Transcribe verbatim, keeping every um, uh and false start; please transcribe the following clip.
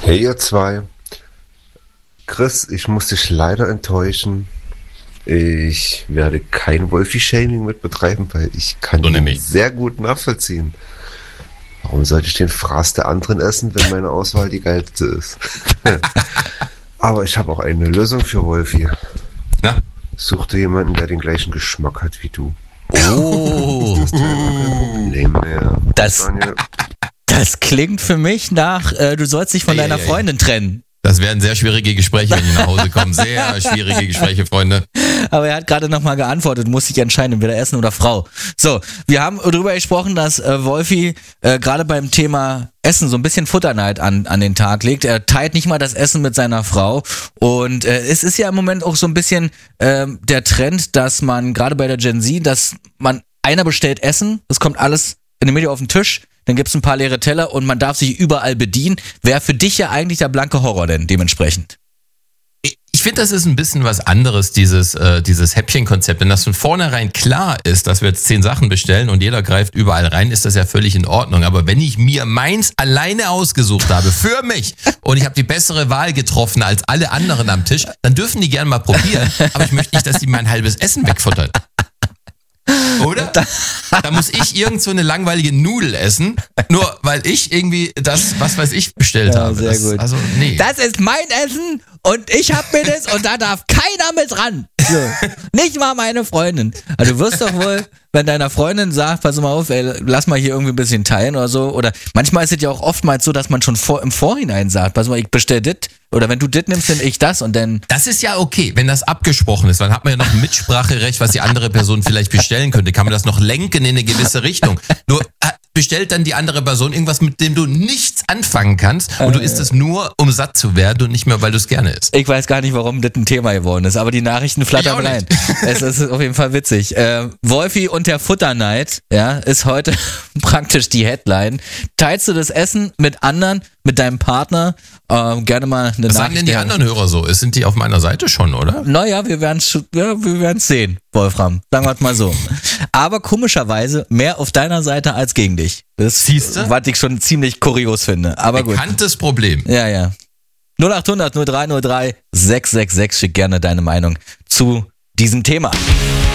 Hey ihr zwei, Chris, ich muss dich leider enttäuschen. Ich werde kein Wolfi-Shaming mit betreiben, weil ich kann So ihn nämlich. sehr gut nachvollziehen. Warum sollte ich den Fraß der anderen essen, wenn meine Auswahl die geilste ist? Aber ich habe auch eine Lösung für Wolfi. Na? Such dir jemanden, der den gleichen Geschmack hat wie du. Oh, Das ist kein Problem mehr. Das- Daniel, das klingt für mich nach, äh, du sollst dich von Ei, deiner ei, ei. Freundin trennen. Das werden sehr schwierige Gespräche, wenn die nach Hause kommen. Sehr schwierige Gespräche, Freunde. Aber er hat gerade nochmal geantwortet, muss sich entscheiden, entweder Essen oder Frau. So, wir haben darüber gesprochen, dass äh, Wolfi äh, gerade beim Thema Essen so ein bisschen Futterneid an, an den Tag legt. Er teilt nicht mal das Essen mit seiner Frau. Und äh, es ist ja im Moment auch so ein bisschen ähm, der Trend, dass man gerade bei der Gen Z, dass man einer bestellt Essen, das kommt alles in der Mitte auf den Tisch, dann gibt's ein paar leere Teller und man darf sich überall bedienen. Wäre für dich ja eigentlich der blanke Horror denn dementsprechend. Ich finde, das ist ein bisschen was anderes, dieses, äh, dieses Häppchenkonzept. Wenn das von vornherein klar ist, dass wir jetzt zehn Sachen bestellen und jeder greift überall rein, ist das ja völlig in Ordnung. Aber wenn ich mir meins alleine ausgesucht habe, für mich, und ich habe die bessere Wahl getroffen als alle anderen am Tisch, dann dürfen die gerne mal probieren. Aber ich möchte nicht, dass die mein halbes Essen wegfuttern. Oder? Da muss ich irgend so eine langweilige Nudel essen, nur weil ich irgendwie das, was weiß ich, bestellt Ja, habe. sehr das, gut. Also, nee. Das ist mein Essen und ich hab mir das und da darf keiner mit ran. So. Nicht mal meine Freundin. Also du wirst doch wohl, wenn deiner Freundin sagt, pass mal auf, ey, lass mal hier irgendwie ein bisschen teilen oder so. Oder manchmal ist es ja auch oftmals so, dass man schon vor, im Vorhinein sagt, pass mal, ich bestell dit. Oder wenn du dit nimmst, dann ich das und dann. Das ist ja okay, wenn das abgesprochen ist. Dann hat man ja noch ein Mitspracherecht, was die andere Person vielleicht bestellen könnte. Kann man das noch lenken in eine gewisse Richtung. Nur äh, bestellt dann die andere Person irgendwas, mit dem du nichts anfangen kannst und du isst es nur, um satt zu werden und nicht mehr, weil du es gerne isst. Ich weiß gar nicht, warum das ein Thema geworden ist, aber die Nachrichten flattern Ich auch rein. nicht. Es ist auf jeden Fall witzig. Äh, Wolfi und der Futterneid, ja, ist heute praktisch die Headline. Teilst du das Essen mit anderen, mit deinem Partner? Äh, gerne mal eine Was sagen denn die der- anderen Hörer so? Sind die auf meiner Seite schon, oder? Naja, wir werden es ja, wir werden's sehen, Wolfram. Sagen wir es mal so. Aber komischerweise mehr auf deiner Seite als gegen dich. Das Siehste? was ich schon ziemlich kurios finde. Aber gut. Bekanntes Problem. Ja, ja. null achthundert null drei null drei sechs sechs sechs, schick gerne deine Meinung zu diesem Thema.